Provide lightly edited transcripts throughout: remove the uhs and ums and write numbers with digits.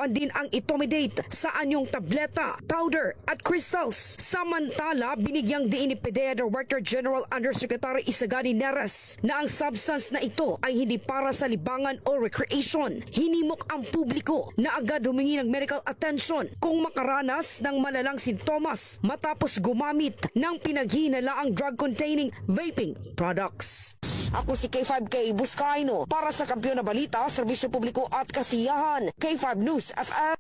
natagpuan din ang Etomidate sa anyong tableta, powder at crystals. Samantala, binigyang diin ni PDEA Director General Undersecretary Isagani Neres na ang substance na ito ay hindi para sa libangan o recreation. Hinimok ang publiko na agad humingi ng medical attention kung makaranas ng malalang sintomas matapos gumamit ng pinaghinalaang drug-containing vaping products. Ako si K5K Buscaino para sa Kampiyon na Balita, Serbisyo Publiko at Kasiyahan, K5 News FM.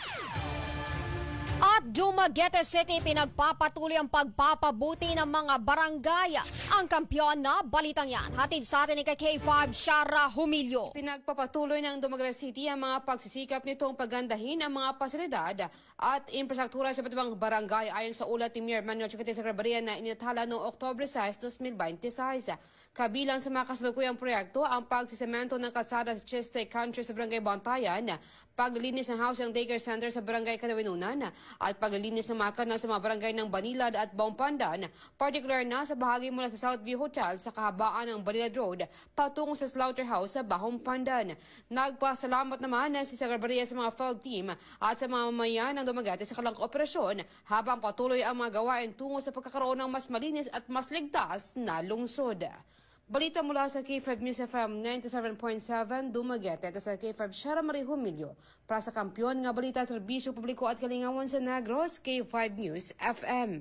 At Dumaguete City, pinagpapatuloy ang pagpapabuti ng mga barangay. Ang Kampiyon na Balitang yan, hatid sa atin ni K5 Shara Humilio. Pinagpapatuloy ng Dumaguete City ang mga pagsisikap nitong pagandahin ang mga pasilidad at infrastruktura sa iba't ibang barangay ayon sa ulat ni Mayor Manuel Chicote Sagrabaria na initala noong Oktubre 6, 2026. Kabilang sa mga kasalukuyang proyekto ang pagsisemento ng kalsada sa Chiste Country sa Barangay Bantayan, paglilinis ng house and daycare center sa Barangay Kadawinunan, at paglilinis ng makina sa mga barangay ng Banilad at Baumpandan, particular na sa bahagi mula sa Southview Hotel sa kahabaan ng Banilad Road patungo sa Slaughterhouse sa Baumpandan. Nagpasalamat naman si Sagrabaria sa mga field team at sa mga mamayan ng Dumaguete sa kalang operasyon habang patuloy ang mga gawain tungo sa pagkakaroon ng mas malinis at mas ligtas na lungsod. Balita mula sa K5 News FM 97.7 Dumaguete at sa K5 Shara Marie Humilio para sa Kampiyon nga Balita, Serbisyo Publiko at Kalingawan sa Negros, K5 News FM.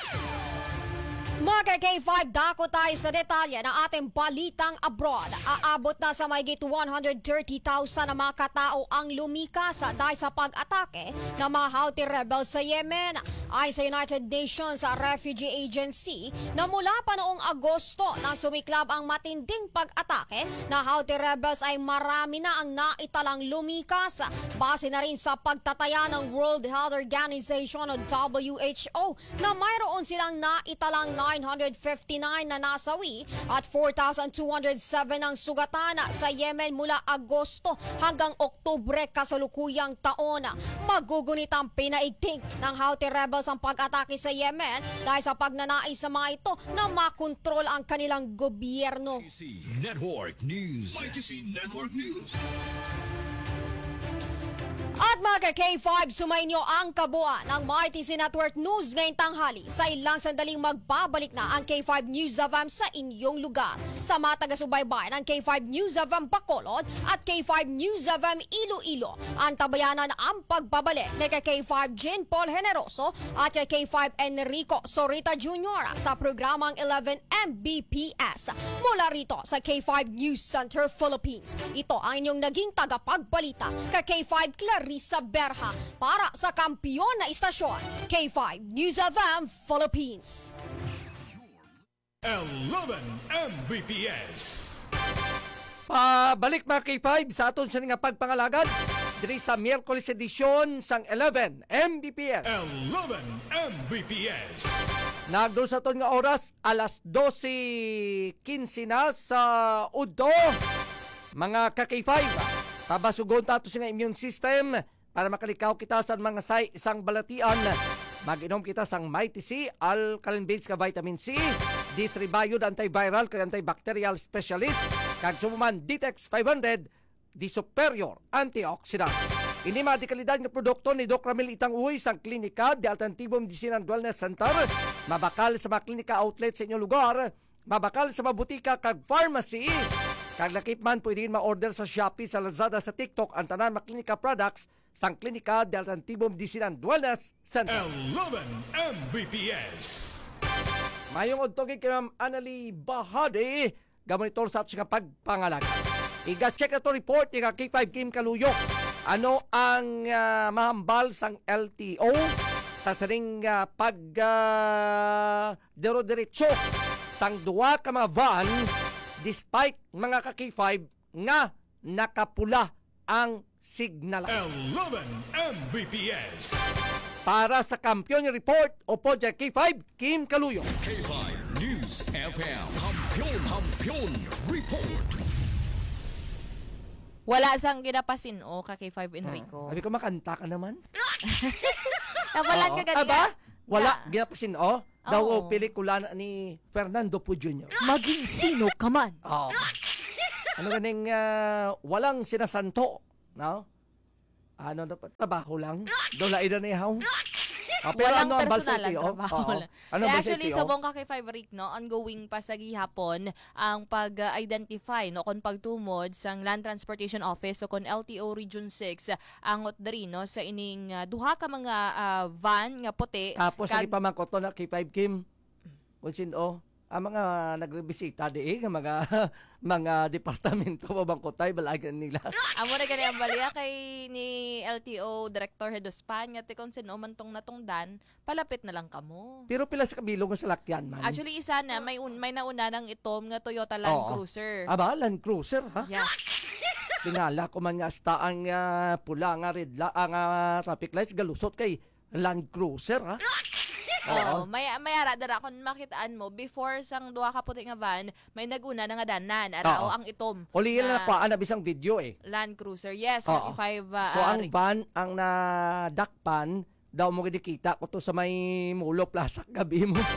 Mga K5, dako tayo sa detalye ng ating balitang abroad. Aabot na sa mahigit 130,000 na mga katao ang lumikas dahil sa pag-atake ng mga Houthi rebels sa Yemen. Ayon sa United Nations Refugee Agency na mula pa noong Agosto na sumiklab ang matinding pag-atake na Houthi rebels ay marami na ang naitalang lumikas. Base na rin sa pagtataya ng World Health Organization o WHO na mayroon silang naitalang 959 na nasawi at 4,207 ang sugatan sa Yemen mula Agosto hanggang Oktubre kasalukuyang taon. Magugunit ang pinaigting ng Houthi rebels ang pag-atake sa Yemen dahil sa pagnanais sa mga ito na makontrol ang kanilang gobyerno. YTC Network News. YTC Network News. At mga K5, sumainyo ang kabuuan ng YTC Network News ngayong tanghali. Sa ilang sandaling magbabalik na ang K5 News FM sa inyong lugar. Sa mga taga-subaybay ng K5 News FM Bacolod at K5 News FM Iloilo, ang tabayanan ang pagbabalik ni K5 Jean Paul Generoso at K5 Enrico Sorita Jr. sa programang 11 Mbps. Mula rito sa K5 News Center Philippines, ito ang inyong naging tagapagbalita K5 Clarissa Berha para sa kampiyon na istasyon K5 News FM Philippines. 11 Mbps. Pabalik mga K5 sa aton sa nga pagpangalagad diri sa Miyerkules edisyon sang 11 Mbps. 11 Mbps. Nagdo sa aton nga oras alas 12:15 na sa Udto. Mga ka-K5, pabasugon tato sa immune system para makalikaw kita sa mga isang balatian. Mag-inom kita sang Mighty C, alkaline-based ka vitamin C, D3 Biod antiviral kag antibacterial specialist, kag sumuman Ditex 500, di superior antioxidant. Ini mga di kalidad nga produkto ni Doc Ramil Itang Uy sang klinika di Alternativo Medicine and Wellness Center. Mabakal sa mga klinika outlet sa inyong lugar, mabakal sa mga butika kag pharmacy. Kag lakip man pwede ma-order sa Shopee, sa Lazada, sa TikTok ang tanan mga klinika products sang klinika di Alternativo Medicine and Wellness Center. 11 Mbps. Mayong odtogin kay Ma'am Annalie Bahade, gamonitor sa ato nga pagpangalaga. Iga-check na to report, iga-K5 Kim Kaluyok. Ano ang mahambal sang LTO sa saring dero-diretso sang duwa ka mga van despite mga ka-K5 nga nakapula ang signal. 11 Mbps. Para sa Kampiyon Report o Project K5, Kim Kaluyok. K5 News FM. Kampiyon Report. Wala sang ginapasin o K5 Enrico. Sabi ko makanta ka naman. Nabalan ka ganyan. Aba? Wala, ginapasin daw Oo. pelikula na ni Fernando Po Jr. Maging sino ka man. Ano ganing walang sinasanto, no? Ano na trabaho lang? Dolain na niyaw. Pero Walang ano ang balsa personalang LTO? trabaho Oo. lang. Ano Eh, ang balsa actually, LTO? sa buong Kaki 5 Rick, no, ongoing pa sa gihapon ang pag-identify no, kung pagtumod sa Land Transportation Office o kung LTO Region 6 ang diri no, sa ining duha ka mga van nga puti. Tapos kag- sa pamangkoto na kay 5 Kim. Kung sino, ang mga nagrebisita di mga mga departamento o bangkotay balagan nila. Amo na gani ang balya kay ni LTO Director Hedospan nga tikon sino man tong natungdan, palapit na lang kamo. Pero pila sa kabilog ng salakyan man. Actually isa na may nauna ng itom nga Toyota Land Oo. Cruiser. Aba, Land Cruiser ha? Yes. Tingala ko man nga hasta ang pula nga red ang traffic lights galusot kay Land Cruiser ha? Oo, may ara dara kung makitaan mo before sang duha ka puti nga van, may naguna na nga danan arao Oo. ang itom. Uli yan na na kuhaan na bisang video eh. Land Cruiser. Yes, Oo. 35 So ang van ang nadakpan daw mo kita ko to sa may Mulo Plaza gabi mo.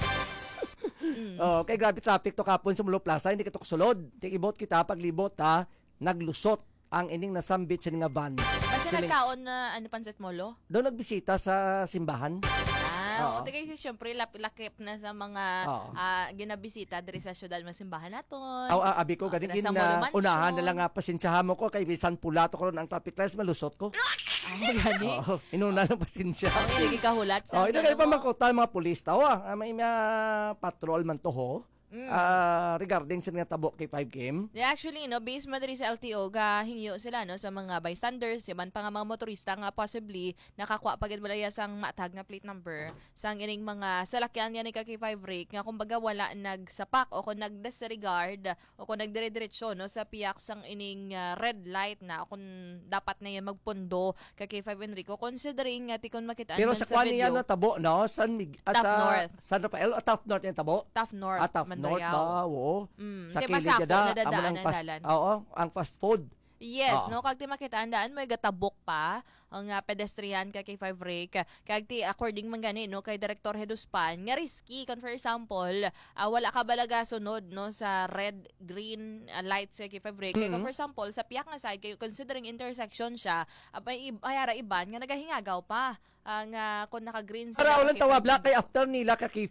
Oh, kay grabe traffic to kapon sa Mulo Plaza, hindi kita kusulod. Tikibot kita paglibot ha, naglusot ang ining nasambit sa nga van. Basta nagkaon na ano pansit molo? Daw nagbisita sa simbahan. Oo. Oo. Kasi syempre lakip na sa mga Oo. ginabisita diri sa syudad ng simbahan naton. Aw abi ko ganing nasa Molo Mansion. unahan na lang nga pasensyahan mo ko kay bisan pula to karon ang traffic lights malusot ko. Gani. Oo, inuna lang pasensya. Ang iligi kahulat sa. Oh, ito kayo pa magkota mga pulis tao may mga patrol man to ho. Regarding sa nga tabo kay 5 game. Yeah, actually, no, based man diri sa LTO, hingyo sila no sa mga bystanders, yaman pa nga mga motorista nga possibly nakakuha pagid balaya sang matag nga plate number sang ining mga salakyan nga ni Kaki 5 rake nga kumbaga wala nagsapak o kung nagdisregard o kung nagdire-diretso no sa piyak sang ining red light na kung dapat na yan magpundo Kaki 5 Enrico considering nga tikon makitaan Pero man sa sa kwani yan video. na tabo no Taft sa North. San Rafael o Taft North yung tabo. Tough North, Taft North ba? Oo. Kay Sa kilid Basako yada, nadadaanan amo ng fast, dalan. oo, ang fast food. Yes, Oo. no kag ti makitaan daan may gatabok pa ang pedestrian kay 5 rake kag ti according man gani no kay Director Hedospan nga risky kon for example wala ka balaga sunod no sa red green lights kay 5 rake kay for example sa piyak nga side kay considering intersection siya may ayara iban nga nagahingagaw pa nga kon naka green Para walang kay tawabla kay after nila kay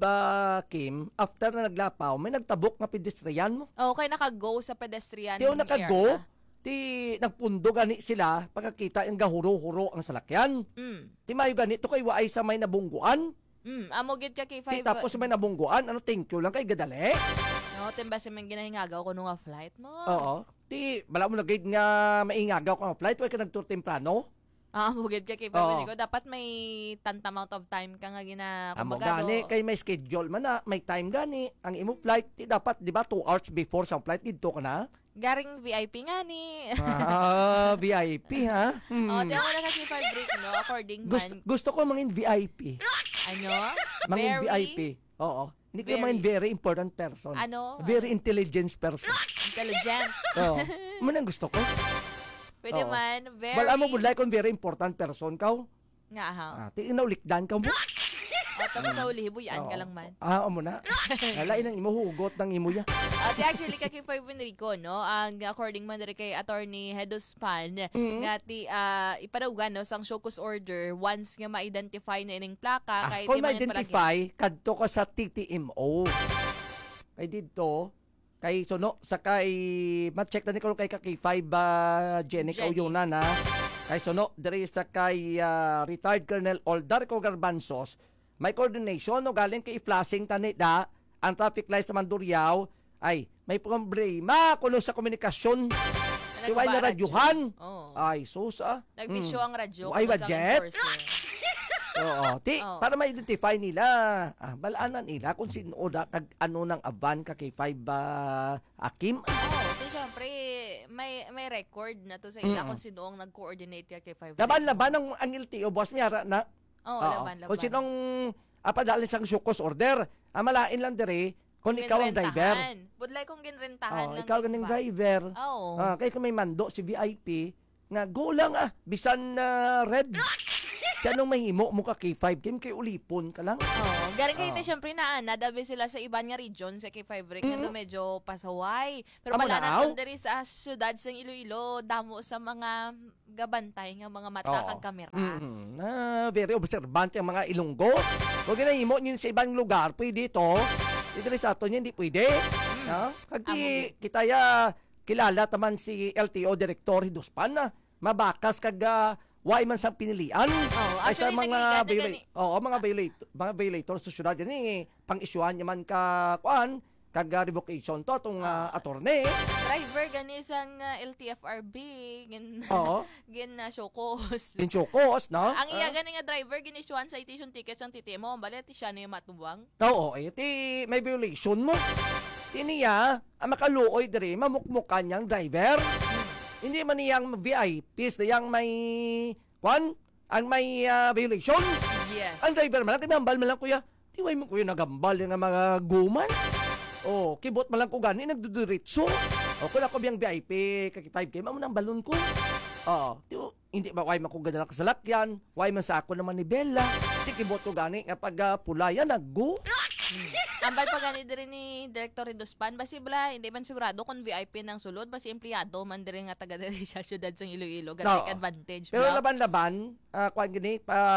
5 Kim, after na naglapaw, may nagtabok nga pedestrian mo. okay naka-go sa pedestrian Tiyo nakago, area. ti nagpundo gani sila pagkakita yung gahuro-huro ang salakyan. Ti mayo gani to kay waay sa may nabungguan. Amo gid ka kay Ti 5 tapos sa may nabungguan, ano thank you lang kay gadali. no timba sa may ginahingagaw ko nung flight mo. Oo. Ti bala mo nagid nga maingagaw ka nga flight, way ka nagtur temprano. Bugid ka kay Oo. pamilya ko. Dapat may tantamount of time ka nga Amo kumbaga, gani kay may schedule man na, may time gani. Ang imo flight ti dapat di ba 2 hours before sa flight didto ka na. garing VIP nga ni. VIP ha. Di ako nakaki 5 break, no? According man. Gusto ko mangin VIP. Ano? Mangin Very VIP. Oo. Hindi ko Very- mangin very important person. Ano? Very intelligent person. Intelligent. Oo. Man ang gusto ko. Pwede Oo. man. Very. Bala mo bulay kung very important person ka. Nga ha. Ti inaulikdan ka mo. Tapos sa uli, buyaan ka lang man. Amo na. Nalain ang imo hugot ng imo ya. Actually, kaki 5 Enrico, no? Ang according man diri kay Attorney Hedospan, nga ti ipadawgan no sang show cause order once nga ma-identify na ining plaka kay Kung di man yan ma-identify, kadto ka sa TTMO. Kay dito, kay suno, sa kay, ma-check na ni ko kay kaki 5 Jenny Jenny. Kauyunan na. Kay suno, diri sa kay retired Colonel Oldarco Garbanzos, may coordination no galing kay flashing tanida ang traffic light sa Mandurriao ay may problema kuno sa komunikasyon. Tiway na radyuhan. Oo. Ay, sus Nagbisyo ang radyo Ay, kung sa budget? enforcer. Oo, Oo. para ma-identify nila, balaanan nila kung sino da kag ano ng avan ka kay 5 Akim. Di syempre, may record na to sa ila kung sino ang nag-coordinate kay 5. Laban ang LTO boss niya na. Oo, Oo. laban. Kung sinong apadalin sang sukos order, malain lang dire kung ikaw ang driver. Budlay kung ginrentahan Oh, lang. ikaw yung ang van. driver. Oo. Kaya kung may mando si VIP, nga go lang bisan red. Kaya anong mahimo mo ka K5 game kay ulipon ka lang. Oh, galing kayo syempre na nadabi sila sa iban nga region sa K5 Break nga medyo pasaway. Pero Amo wala na, na diri sa syudad sa Iloilo damo sa mga gabantay nga mga mata Oo. kag kamera. Very observant yung mga Ilonggo. Kung ginahimo nyo sa ibang lugar, pwede ito. Dito sa ato niya, hindi pwede. No? Kag kita ya kilala taman si LTO Director Hidospan na mabakas kag why man sa pinilian. Ay, sa actually, mga violator sa syudad yan pang-isyuhan naman ka kag revocation to atong attorney. Driver gani sang LTFRB gin Oo. gin showcause. Inchokos, no? Ang iya gani nga driver ginisюan citation tickets ang titi mo, bali ti siya na yung matubang. Oo, ti may violation mo. Tiniya, ang makaluoy diri, mamukmukan niyang driver. Hindi man niyang VIPs na yang may, ang may violation. Yes. Ang driver man lang, kinambal man lang kuya. Tiway mo kuya nagambal yung mga guman. Oh, kibot man lang ko gani, nagduduritso. O, kung ako biyang VIP, kaki 5K, mamo ng balon ko. Hindi ba, why man ko ganala ka sa lakyan, why man sa ako naman ni Bella. Hindi kibot ko gani, kapag pulaya, naggo. Ambal pa gani diri ni Director Hidospan basi bala hindi man sigurado kung VIP ng sulod basi empleyado man diri nga taga diri sa syudad sang Iloilo gani No. advantage. Pero bla. laban-laban, kuan gini,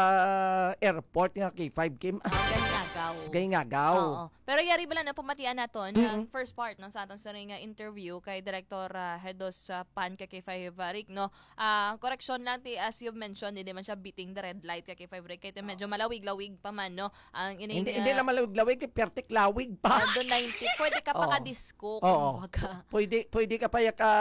airport nga kay 5K, Gani ngagaw. gay ngagaw. Oo. Pero yari bala na pamatian naton ang first part ng sa aton sa nga interview kay Director Hedos Pan kay 5 Rick no. Correction lang ti as you mentioned hindi man siya beating the red light kay 5 Rick kay medyo malawig-lawig pa man no. Ang Hindi na malawig-lawig, kay pertik lawig pa. doon 90 pwede ka pa Oo. ka-disco Oo. kumbaga. Pwede ka pa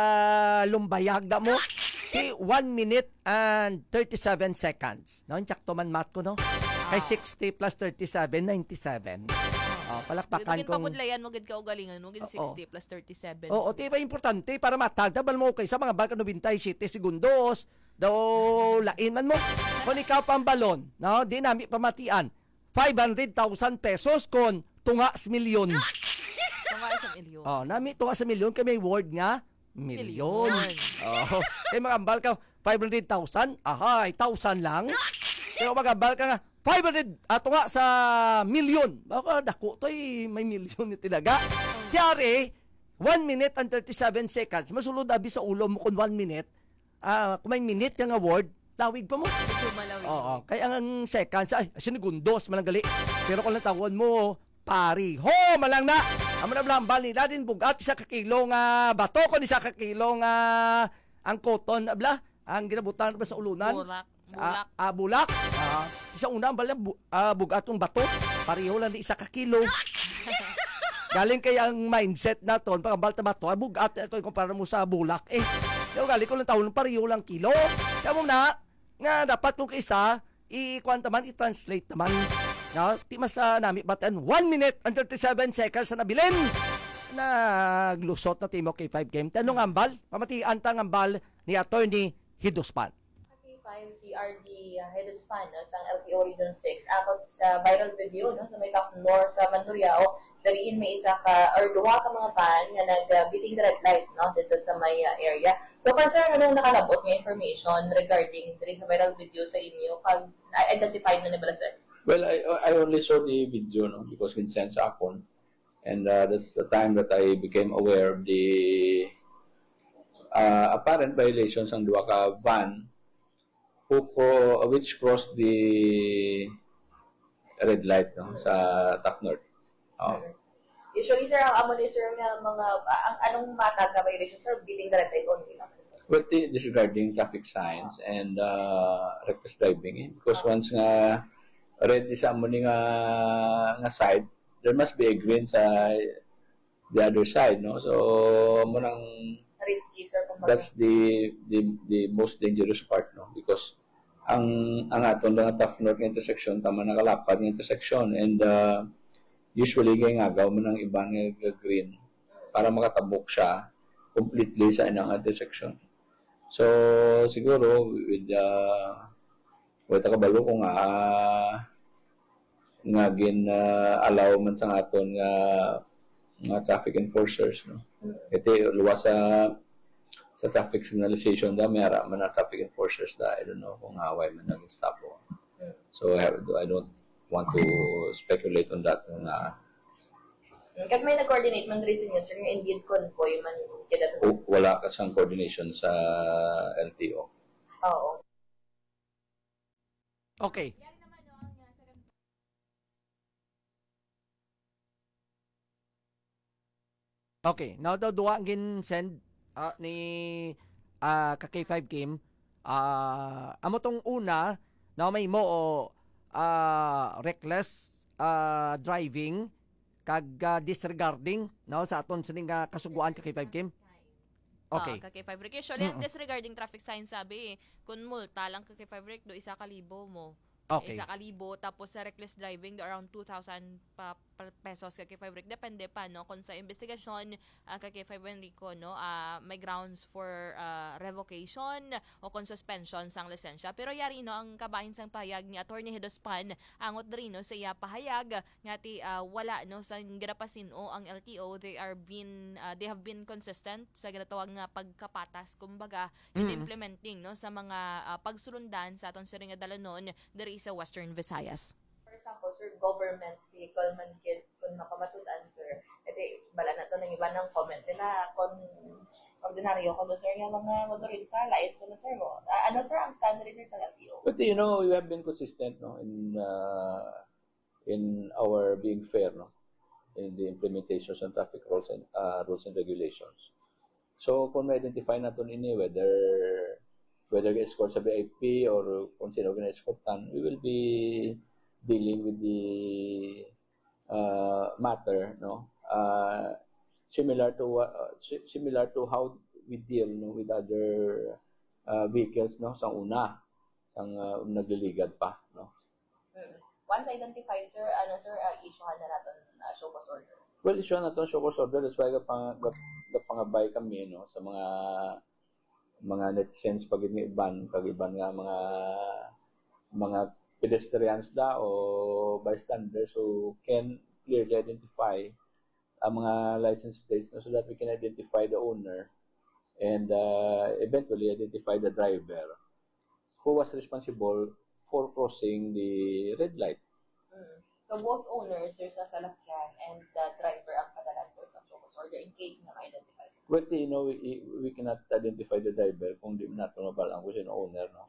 lumbayag da mo. 1 minute and 37 seconds. No, insakto man mat ko no. Kay 60 plus 37, 97. Palakpakan Gugin kong... pagudlayan mo gid ka ugalingan mo gid 60 plus 37. Oo, tiba importante para matagdabal mo kay sa mga balkan 97 segundos. Daw lain man mo. Kung ikaw pang balon, no, dinami pamatian. 500,000 pesos kon tunga sa milyon. Tama isang milyon. Nami tunga sa milyon kay may word nga milyon. Milyon. Kay magambal ka 500,000, 1,000 lang. Pero magambal ka nga 500 tunga sa milyon. Baka dako to may milyon ni talaga. Kiyari 1 minute and 37 seconds. Masulod abi sa ulo mo kung 1 minute. Kung may minute ka nga word, lawig pa mo. Medyo malawig. Oo. Kaya ang seconds, sinigundos, malang gali. Pero kung natawon mo, pari. Ho, malang na. Amo na blambal nila din bugat isa ka kilo nga bato kon isa ka kilo nga ang cotton abla ang ginabutan ba sa ulunan. Bulak. Bulak. Isa una bala bugatong bato. Pareho lang di isa ka kilo. Galing kay ang mindset naton pagambal ta bato, bugat ito kumpara mo sa bulak Yung galing ko lang taon pareho lang kilo. Kaya mo na nga dapat kung isa i-kwanta man i-translate naman. No, ti mas nami batan 1 minute and 37 seconds na nabilin. Naglusot na timo kay 5 game. Tanong ambal, pamatian ta ambal ni Attorney Hidospan. CRD Hidospan sa LTO Region 6 akot sa viral video no sa may Top North Mandurriao sabihin may isa ka or duha ka mga van nga nag-beating the red light no dito sa may area. So concern anong nakalabot nga information regarding diri sa viral video sa inyo pag identified na nila sir? Well, I only saw the video no because consent sa akon and that's the time that I became aware of the apparent violations ang duha ka van which crossed the red light no sa Top North. Usually sir ang amo ni sir nga mga ang anong matag na violation sir beating the red light only lang. Well, disregarding traffic signs and reckless driving because once nga red is amo ni nga side, there must be a green sa the other side no. So mo nang Risky sir that's the most dangerous part no because ang aton nga Top North nga intersection tama nakalapad nga intersection and usually kay ngagaw man ang ibang nga green para makatabok siya completely sa inang intersection. So siguro with kabalo ko nga gin allow man sa aton nga traffic enforcers no. Iti luwas sa traffic signalization da mayara man na traffic enforcers da I don't know kung away man nag-stop ko. So I don't want to speculate on that. Kag may nag-coordinate man rin sa inyo, sir, nga indeed convoy man kita to. Wala kasang coordination sa LTO. Oo. Okay. Okay, now daw duwa gin send ni ka K5 Kim. Amo tong una na may mo reckless driving kag disregarding no sa aton sining kasuguan ka K5 Kim. Okay. Kay 5 Rick. Usually, disregarding traffic sign sabi kung multa lang kay 5 Rick, do 1,000 mo. Okay. 1,000 tapos sa reckless driving do around 2,000 pesos kay 5 Rick. Depende pa no kung sa investigasyon kay 5 Enrico no may grounds for revocation o kung suspension sang lisensya. Pero yari no ang kabahin sang pahayag ni Attorney Hedospan angot diri no sa iya pahayag ngati wala no sa ginapasin o ang LTO they have been consistent sa ginatawag nga pagkapatas kumbaga in implementing no sa mga pagsulundan sa aton siring nga dalanon diri sa Western Visayas. For example, sir, government vehicle man kid kung makamatudan, sir. Ete, bala na to ng iba ng comment nila kung ordinaryo ko sir nga mga motorista, lait ko na sir mo. Ano sir ang standard sir sa LTO? But you know, we have been consistent no in our being fair no in the implementation of traffic rules and regulations. So kung ma-identify natin ini whether escort sa VIP or kung sino gina-escortan, we will be dealing with the matter no similar to how we deal no with other vehicles no sa una sang nagliligad pa no. Once identified sir, issuehan na natin show cause order. Well, issue na to show cause order, that's why pangabay kami no sa mga netizens pag iban nga mga pedestrians da o bystanders who can clearly identify ang mga license plates so that we can identify the owner and eventually identify the driver who was responsible for crossing the red light. So both owners, sir, sa salakyan and the driver ang kadalan sir sa show cause order in case na ma-identify. Well, you know, we cannot identify the driver kung di natin mabalang kung sino owner. No?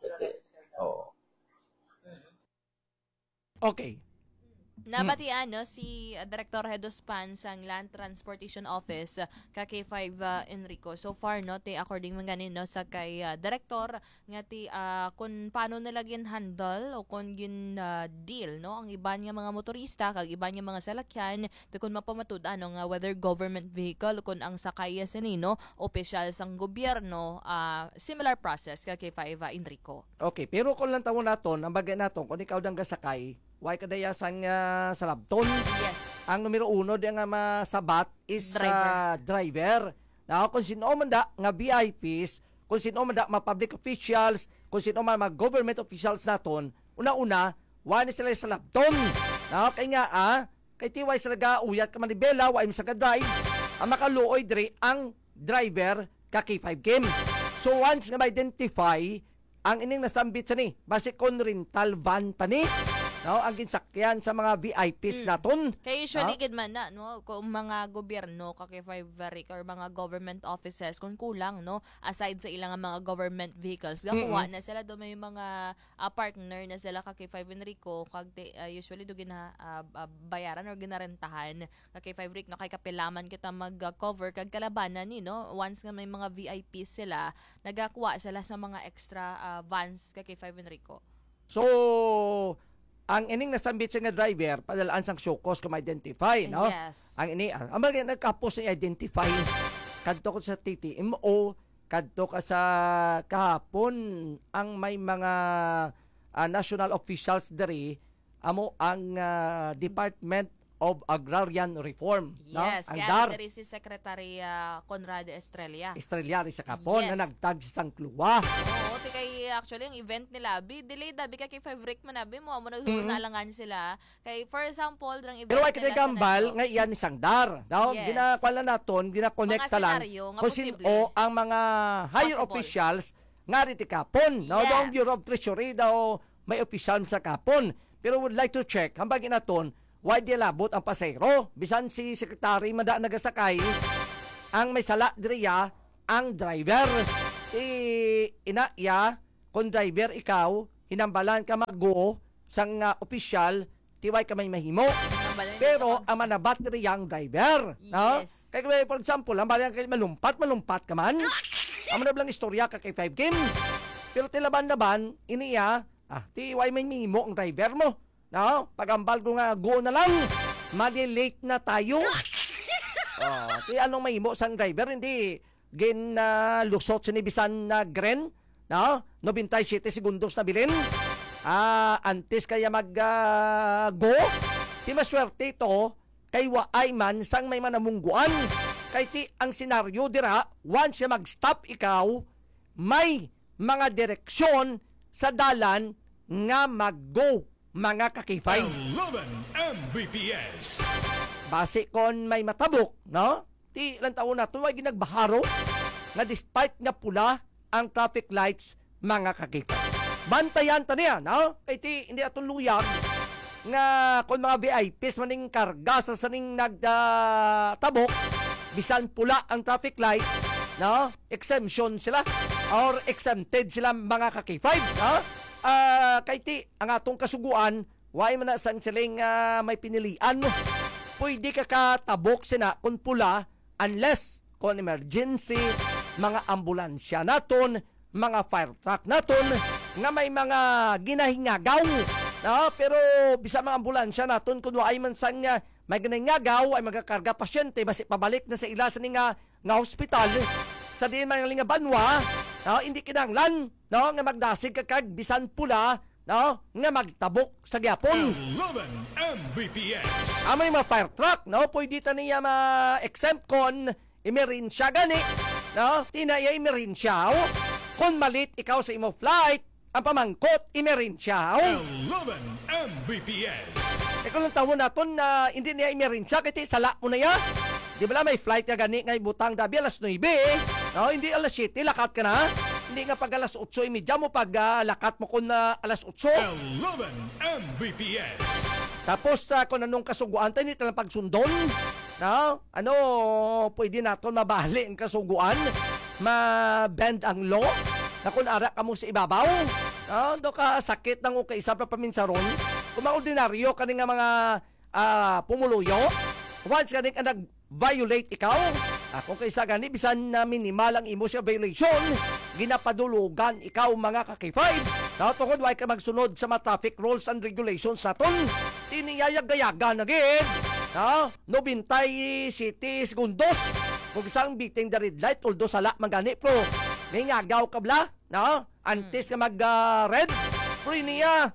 Okay. Nabatian no si Director Hedospan sang Land Transportation Office ka K5 Enrico. So far no te according man ganin no sa kay Director ngati kung paano nila handle o kung deal no ang iban nga mga motorista kag iban nga mga salakyan te kung mapamatud ano nga whether government vehicle kung ang sakay sinino opisyal sang gobyerno similar process ka K5 Enrico. Okay, pero kung lang tawon naton ang bagay naton kung ikaw dang gasakay why kadaya sang sa labton. Yes. Ang numero 1 di nga masabat is driver. Now, kung sino man da nga VIPs, kung sino man da mga public officials, kung sino man mga government officials naton, una-una, wala sila sa labton. Now, kay nga kay tiway sila uyat ka manibela, wala sa drive, ang makaluoy diri ang driver ka K5 game. So, once na ma-identify, ang ining nasambit sa ni, base kon rental van pa ni, no, ang ginsakyan sa mga VIPs naton. Kaya usually gid man na no kung mga gobyerno kay 5 Rick or mga government offices kung kulang no aside sa ilang mga government vehicles gakuha na sila do may mga partner na sila kay 5 Enrico kag usually do gina bayaran or ginarentahan kay 5 Rick no kay kapilaman kita mag-cover kag kalabanan ni no once nga may mga VIPs sila nagakuha sila sa mga extra vans kay 5 Enrico. So ang ining nasambit sa nga driver padalaan sang show cause kung ma-identify no. Yes. Ang ini ang mga nagkapos na identify kadto ko sa TTMO kadto ka sa kahapon ang may mga national officials diri amo ang Department of Agrarian Reform. Yes, no? kaya diri si Secretary Conrad Estrella sa kapon na nagtag sa Sangkluwa. Oo, kay actually ang event nila delayed dabi kay 5 Rick manabi mo naalangan sila kay for example drang event pero ay kay gambal nga iyan ni Sangdar daw Yes. ginakwala naton gina-connect ta lang kung sino ang mga higher Possible. officials nga riti kapon no Yes. daw ang Bureau of Treasury daw may opisyal sa kapon. Pero would like to check, hambang inaton, why di labot ang pasero? Bisan si sekretary mada nagasakay, ang may sala diriya, ang driver. Inaya, kung driver ikaw, hinambalan ka mag-go sang opisyal, tiway ka may mahimo. Pero ang manabat diriya ang driver. No? Yes. Kaya for example, ang balang kay malumpat ka man. Ang manablang istorya ka kay 5 game. Pero tilaban-laban, iniya, tiway may mahimo ang driver mo. No? Pagambal ko nga, go na lang. Mali-late na tayo. Ti anong mahimo sang driver, hindi lusot sinibisan na gren. No? 97 segundos na bilin. Antes kaya mag-go. Ti maswerte ito, kay waay man sang may manamungguan. Kay ti ang senaryo dira, once siya mag-stop ikaw, may mga direksyon sa dalan nga mag-go, mga kakifay. 11 Mbps. Base kon may matabok, no? Ti ilang taon na ito, ay ginagbaharo na despite nga pula ang traffic lights, mga kakifay. Bantayan ta niya, no? Kay ti hindi atong luyag nga kung mga VIPs maning karga sa saning nagtabok, bisan pula ang traffic lights, no? Exemption sila or exempted sila, mga ka-K5, no? Kay ti ang atong kasuguan, why man na sang siling may pinilian mo. Pwede ka katabok sina kung pula unless kung emergency, mga ambulansya naton, mga fire truck naton, nga may mga ginahingagaw. No, pero bisa mga ambulansya naton kun ay man sang may ginahingagaw ay magakarga pasyente basi pabalik na sa ila sa nga hospital sa diin man nga banwa, no, hindi kinahanglan, no, nga magdasig ka kag bisan pula, no, nga magtabok sa gyapon. 11 Mbps. Amay mga fire truck, no, pwede ta niya ma-exempt kon emerensya gani, no, tinaya emerensya. Kung malit ikaw sa imo flight, ang pamangkot, emerensya. 11 Mbps. Kung lang taon natin na hindi niya emerensya, kaya sala mo na ya. Di ba may flight ka gani ngay butang dabi alas 9, no, hindi alas 7, lakat ka na. Hindi nga pag alas 8, mo pag lakat mo kung alas 8. 11 Mbps. Tapos kung anong kasuguan tayo, hindi talang pagsundon. No? Pwede natin mabali ang kasuguan, ma-bend ang law. Na kung ara ka mo sa ibabaw, do ka sakit ng ukaisa pa paminsaron, kung mga ordinaryo ka nga mga pumuluyo, once ka nga nag-violate ikaw, kung kaisa gani, bisan na minimal ang imo siya violation, ginapadulugan ikaw, mga kakifay. Tungkol why ka magsunod sa mga traffic rules and regulations naton, tiniyayag-gayaga na gid. 97 segundos, kung isang beating the red light, although sala magani, pro, may ngagaw ka bla, no? Antes ka mag-red, pero niya,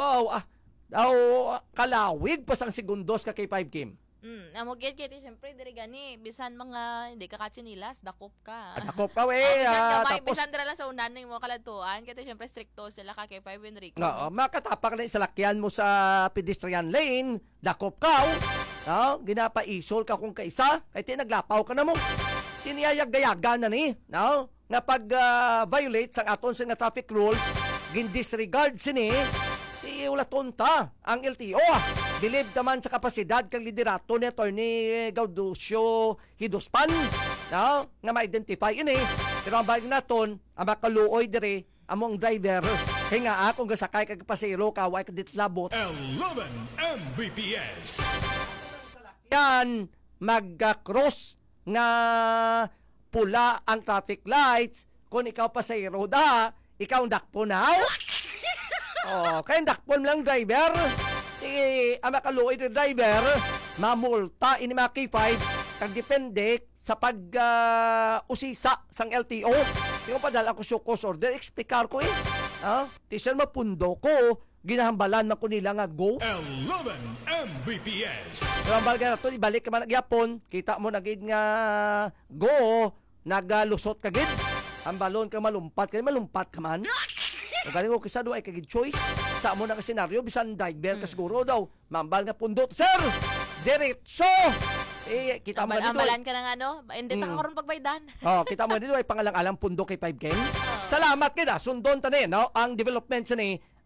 kalawig pa sang segundos ka kay 5 Kim. Amo gid syempre diri gani bisan mga hindi ka katsinilas, dakop ka. Dakop ka bisan dira lang sa unan ning mo kalatuan, kaya syempre stricto sila ka kay 5 Enrico. Makatapak na isalakyan mo sa pedestrian lane, dakop ka. Ginapaisol ka kung kaisa, kaya tinaglapaw ka na mo. Tiniyayag-gayaga na ni, no? Nga pag violate sang aton sa nga traffic rules, gindisregard sini, iulaton ta ang LTO. Bilib naman sa kapasidad kang liderato ni Atty. Gaudencio Hidospan, no? Nga ma-identify ini. Pero ang bagay naton, ang makaluoy dire among driver, kaya nga akong gasakay kag pasero kaway kaditlabot. 11 Mbps. Yan, mag-cross nga pula ang traffic lights. Kung ikaw pasero da, ikaw dakpo na. Kaya dakpo lang driver. Ang makaluoy ng driver, mamulta ini mga K5 kag depende sa pag-usisa sang LTO. Yung padala ko siya course order, explicar ko Tisyan mapundo ko, ginahambalan na ko nila nga go. 11 Mbps. Pero ang balga na to, ibalik ka man nagyapon, kita mo nagid nga go, naglusot ka gid. Ang balon ka malumpat ka man. Galing ko kisa do ay kagid choice. Sa mo na ka senaryo, bisan driver ka siguro daw. Mambal nga pundot, sir! Diretso! Kita mo na dito. Ambalan ka ng hindi ta karon pagbaydan. Kita mo na dito ay pangalang-alang pundo kay 5K. Salamat kita, sundon ta no? Ang development sa ni,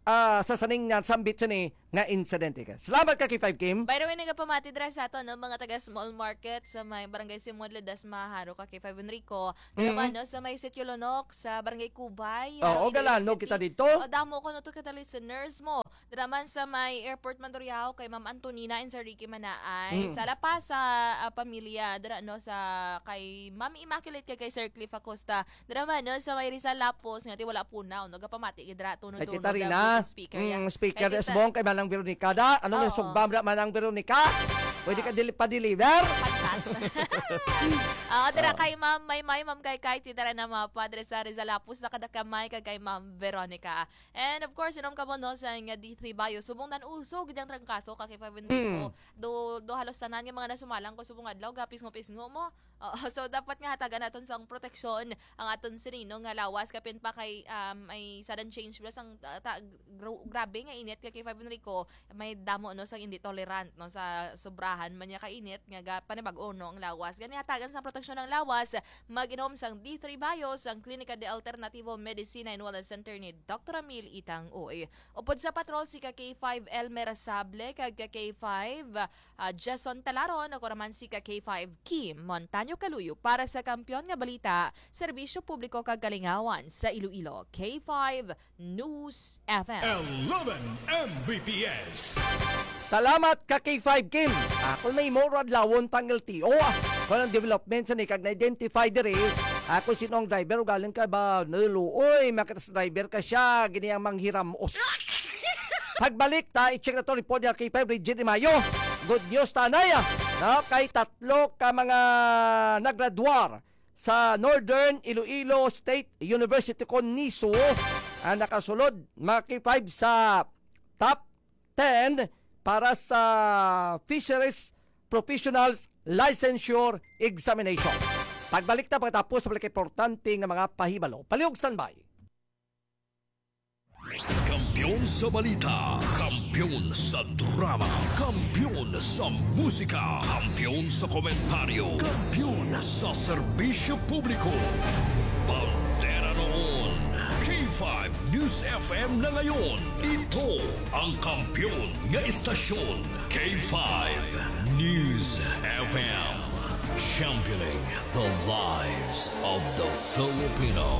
sa saning nga sambit sini nga insidente ka. Salamat ka kay 5 Kim. By the way, nagapamati dra sa ato, no, mga taga small market sa may barangay Simon Ledas Maharo ka kay 5 Enrico. Naman, no, sa may Sitio Lonok, sa barangay Kubay. Oo, Iloilo galano City. kita dito. Damo ko no to kita listeners mo. Naman sa may airport Mandurriao kay Ma'am Antonina and sa Ricky Manaay. Sa La Paz sa pamilya, dra no sa kay Ma'am Immaculate kay Sir Cliff Acosta. Naman, no, sa may Rizal Lapos nga ti wala punaw, nagapamati gidra tuno Ay, tuno kita rin na. speaker yan. Speaker Kay is tita- mong kay Manang Veronica da. Ano Oo. nga sugbam na Manang Veronica? Pwede ka pa-deliver? Dira kay Ma'am Ma'am kay tidara na mga padre sa Rizal Lapos na kadakamay kay Ma'am Veronica. And of course, inom ka mo no sa nga D3 Bayo. Subong nan usog gidang trangkaso ka kay Pavendiko. Do halos tanan nga mga nasumalang ko subong adlaw gapis ngo mo. So dapat nga hatagan naton sang proteksyon ang aton sinino nga lawas kapin pa kay ay sudden change plus ang grabe nga init kay Pavendiko. May damo no sang hindi tolerant no sa sobrahan man niya kainit nga panibag-o no ang lawas. Gani hatagan sa proteksyon ng lawas, mag-inom sang D3 Bio sang Klinika de Alternativo Medicina and Wellness Center ni Dr. Emil Itang Uy. Upod sa patrol si K5 Elmer Sable kag K5 Jason Talaron ako raman si K5 Kim Montaño Kaluyo para sa kampiyon nga balita, serbisyo publiko kag kalingawan sa Iloilo. K5 News FM. 11 Mbps. Salamat ka kay 5 Kim. Ako may morad lawon tanggal TO. Kung ang development sa nikag na-identify diri, ako sinong driver o galing ka ba naluoy, makatas driver ka siya, ganiyang manghiramos. Pagbalik ta, i-check na to report niya kay 5 Regine de Mayo. Good news tanay na kay 3 ka mga naggraduar sa Northern Iloilo State University Coniso ang nakasulod mga kay 5 sa top 10 para sa Fisheries Professionals Licensure Examination. Pagbalik na pagkatapos sa importante ng mga pahibalo. Palihog standby. Kampiyon sa balita, kampiyon sa drama, kampiyon sa musika, kampiyon sa komentaryo, kampiyon sa serbisyo publiko. Bandera noon, K5 News FM na ngayon. Ito ang kampiyon nga istasyon, K5 News FM. Championing the lives of the Filipino.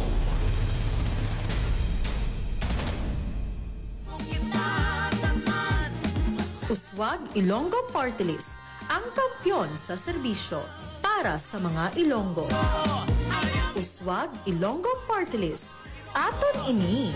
Uswag Ilonggo Party List, ang kampyon sa serbisyo para sa mga Ilonggo. Uswag Ilonggo Party List, aton ini.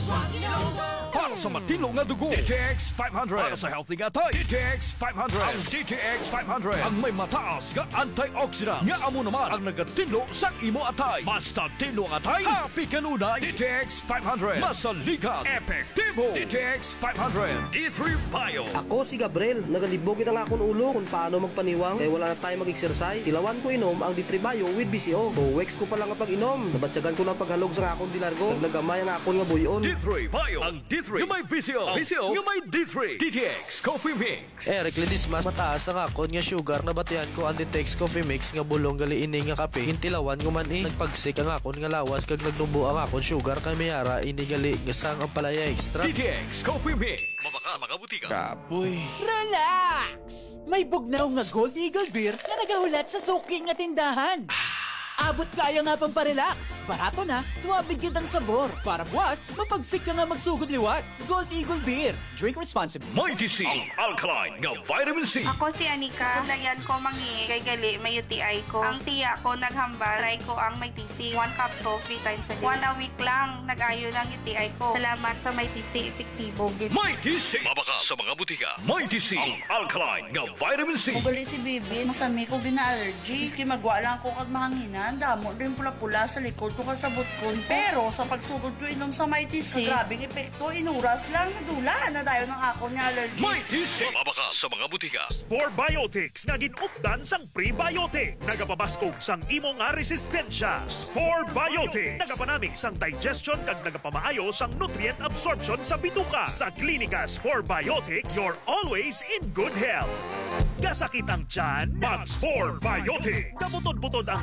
Para sa matino nga dugo, DTX 500. Para sa healthy nga tay, DTX 500. Ang DTX 500 ang may mataas nga antioxidant nga amo naman ang nagatilo sa imo atay. Basta tilo ang atay, happy kanunay. DTX 500 masaligan, epektibo. DTX 500 D3 Bio. Ako si Gabriel, nagalibogin ang akong ulo kung paano magpaniwang kaya wala na tayo mag-exercise. Ilawan ko inom ang D3 Bio with BCO. Weeks ko pa lang ang pag-inom. Nabatsagan ko ng paghalog sa akong dilargo. Naglagamay ang akong nga buyon. D3 Bio. Ang D3 nga may VCO. VCO nga may D3. DTX Coffee Mix. Eric Ledismas, mataas ang akon nga sugar na batian ko ang DTX Coffee Mix nga bulong gali ini nga kape. Hintilawan ko man nagpagsik ang akon nga lawas kag nagnumbo ang akon sugar kay mayara ini gali nga sang ang palaya extra. DTX Coffee Mix. Mabaka mga butika. Kapoy. Relax! May bugnaw nga Gold Eagle Beer na nagahulat sa suking nga tindahan. Abot kaya nga pang parelax. Barato na, suwabe kitang sabor. Para buwas, mapagsik ka nga magsugod liwat. Gold Eagle Beer. Drink responsibly. Mighty C. Ang alkaline nga vitamin C. Ako si Anika. Dayan ko mangi kay gali may UTI ko. Ang tiya ko naghambal. Try ko ang may TC. 1 capsule 3 times a day. 1 a week lang. Nag-ayo lang UTI ko. Salamat sa may TC. Epektibo. Mighty C. Mabaka sa mga butika. Mighty C. Ang alkaline nga vitamin C. Ugali si Bibi. Masami ko gina-allergy. Iski magwa lang ko kag mahanginan. Damo rin pula-pula sa likod ko kasabot ko. Pero sa pagsugod ko inom sa Mighty C, grabing epekto. Inuras lang. Nadula na dayo ng ako ni allergy. Mighty C. Mabaka sa mga butika. Spore Biotics nga ginupdan sang prebiotic. Nagapabaskog sang imo nga resistensya. Spore Biotics. Nagapanamig sang digestion kag nagapamaayo sang nutrient absorption sa bituka. Sa Klinika Spore Biotics, you're always in good health. Gasakit ang tiyan, mag Spore Biotics. Kabutod-butod ang tiyan,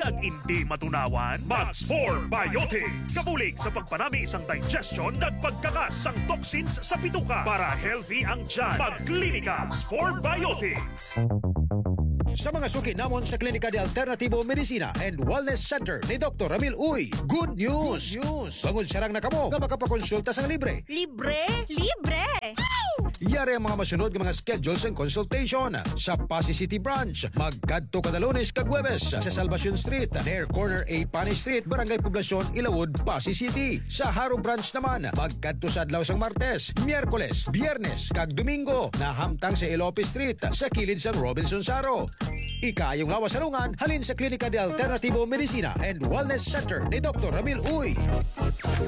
kag hindi matunawan? Mag-Spore Biotics. Kabulig sa pagpanami isang digestion at pagkakas ang toxins sa bituka para healthy ang tiyan. Mag-klinika Spore Biotics. Sa mga suki namon sa Klinika de Alternativo Medicina and Wellness Center ni Dr. Ramil Uy, good news! Bangod sarang na kamo nga makapakonsulta sa libre. Libre? Libre! Yari ang mga masunod ng mga schedules and consultation sa Pasay City Branch. Magkadto kada Lunes kag Huwebes sa Salvacion Street, near corner A Pani Street, Barangay Poblacion, Ilawod, Pasay City. Sa Haro Branch naman, magkadto sa adlaw sang Martes, Miyerkules, Biyernes kag Domingo na hamtang sa Ilope Street sa kilid sa Robinson Saro. Ikayong lawas salungan halin sa Klinika de Alternativo Medicina and Wellness Center ni Dr. Ramil Uy.